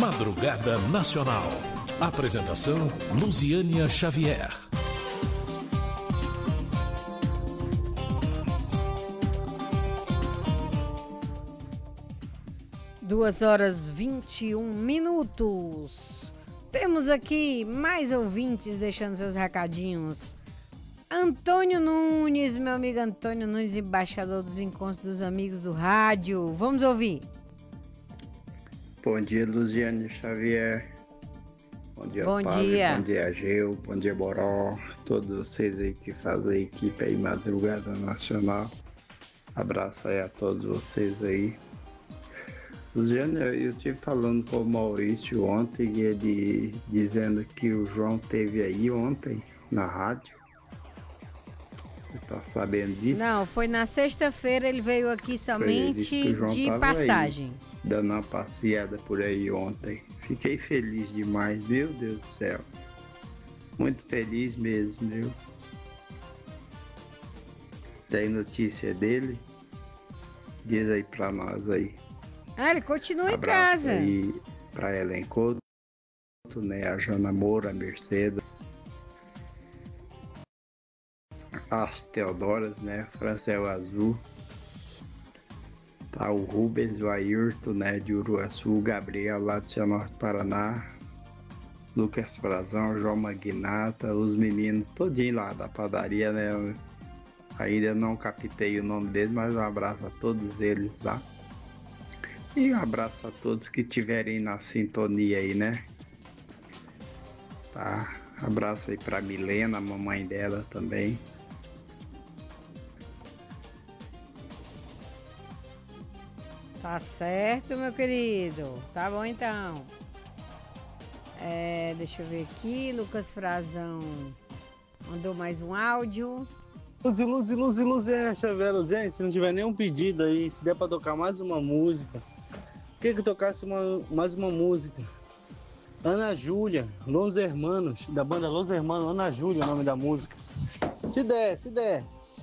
Madrugada Nacional. Apresentação Luziânia Xavier. 2h21. Temos aqui mais ouvintes deixando seus recadinhos. Antônio Nunes, meu amigo Antônio Nunes, embaixador dos Encontros dos Amigos do Rádio. Vamos ouvir. Bom dia, Luziane Xavier. Bom dia, bom Pablo. Dia. Bom dia, Geu. Bom dia, Boró. Todos vocês aí que fazem a equipe aí Madrugada Nacional. Abraço aí a todos vocês aí. Luziane, eu estive falando com o Maurício ontem e ele dizendo que o João teve aí ontem na rádio. Você tá sabendo disso? Não, foi na sexta-feira, ele veio aqui somente de passagem. Aí, dando uma passeada por aí ontem. Fiquei feliz demais, meu Deus do céu. Muito feliz mesmo, viu? Tem notícia dele? Diz aí pra nós aí. Ah, ele continua em Abraço casa. aí pra Ellen Couto, né? A Jana Moura, a Mercedes. As Teodoras, né? Francel Azul. Tá o Rubens, o Ayrton, né? De Uruaçu, o Gabriel lá do Cianorte do Paraná. Lucas Frazão, João Magnata, os meninos todinho lá da padaria, né? Ainda não captei o nome deles, mas um abraço a todos eles lá. E um abraço a todos que estiverem na sintonia aí, né? Tá? Abraço aí pra Milena, a mamãe dela também. Tá certo, meu querido. Tá bom, então. Deixa eu ver aqui. Lucas Frazão mandou mais um áudio. Luz, Xavier, se não tiver nenhum pedido aí, se der pra tocar mais uma música. Queria que tocasse mais uma música. Ana Júlia, Los Hermanos, da banda Los Hermanos, Ana Júlia é o nome da música. Se der.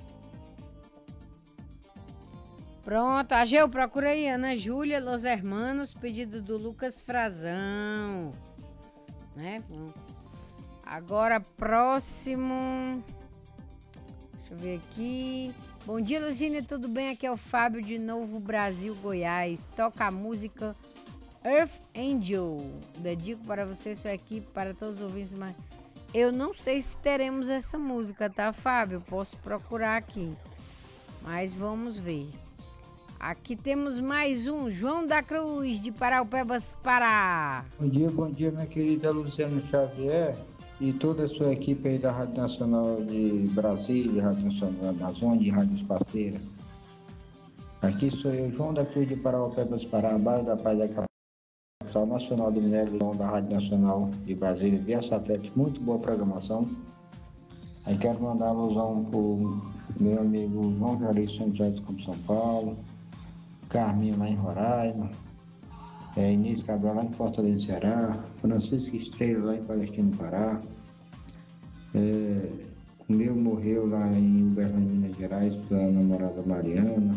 Pronto, Ageu, procura aí, Ana Júlia, Los Hermanos, pedido do Lucas Frazão. Né? Agora, próximo. Deixa eu ver aqui. Bom dia, Luciane, tudo bem? Aqui é o Fábio de Novo Brasil, Goiás. Toca a música Earth Angel. Dedico para você, sua equipe, para todos os ouvintes. Mas eu não sei se teremos essa música, tá, Fábio? Posso procurar aqui. Mas vamos ver. Aqui temos mais um, João da Cruz, de Paraupebas, Pará. Bom dia, minha querida Luciana Xavier e toda a sua equipe aí da Rádio Nacional de Brasília, Rádio Nacional da Zona e Rádios Parceira. Aqui sou eu, João da Cruz de Paraupebas, Pará, bairro da Paz da Capital Nacional do Minério da Rádio Nacional de Brasília, via satélite, muito boa programação. Aí quero mandar alusão pro meu amigo João Jardim Santos de São Paulo, Carminho lá em Roraima, Inês Cabral lá em Fortaleza, Ceará, Francisco Estrela lá em Palestina, Pará, o meu morreu lá em Uberlândia, Minas Gerais, para a namorada Mariana,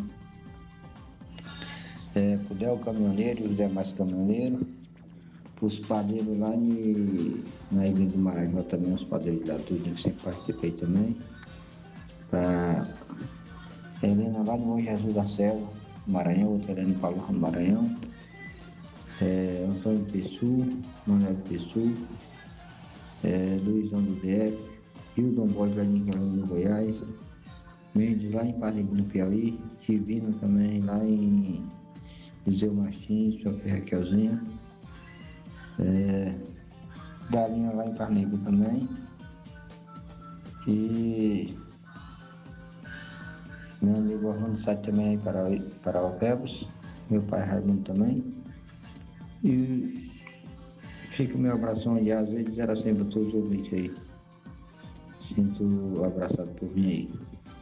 pro Del Caminhoneiro e os demais caminhoneiros, os padeiros lá na Ilha do Marajó também, os padeiros lá tudo que sempre participei também, para Helena lá no Bom Jesus da Selva, Maranhão, outra Helena Paulo no Maranhão, Antônio Pessu, Manuel Pessu, Luizão do DF, Hildon Borges lá em Niquelândia, no Goiás, Mendes lá em Parnaíba, no Piauí, Divino também lá em Museu Martins, sua filha Raquelzinha, Dalinha lá em Parnaíba também, e meu amigo Orlando Sá também aí para Alpebos, meu pai Raimundo também. E fica o meu abração aí, às vezes era sempre a todos os ouvintes aí. Sinto abraçado por mim aí.